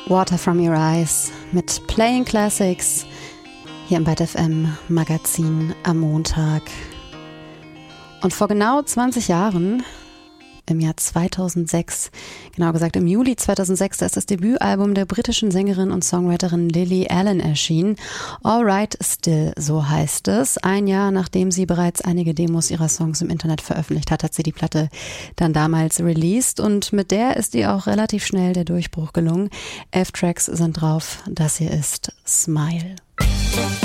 Water from Your Eyes mit Playing Classics hier im Byte FM Magazin am Montag. Und vor genau 20 Jahren, im Jahr 2006, genau gesagt im Juli 2006, da ist das Debütalbum der britischen Sängerin und Songwriterin Lily Allen erschienen. All Right Still, so heißt es. Ein Jahr nachdem sie bereits einige Demos ihrer Songs im Internet veröffentlicht hat, hat sie die Platte dann damals released und mit der ist ihr auch relativ schnell der Durchbruch gelungen. 11 Tracks sind drauf, das hier ist Smile.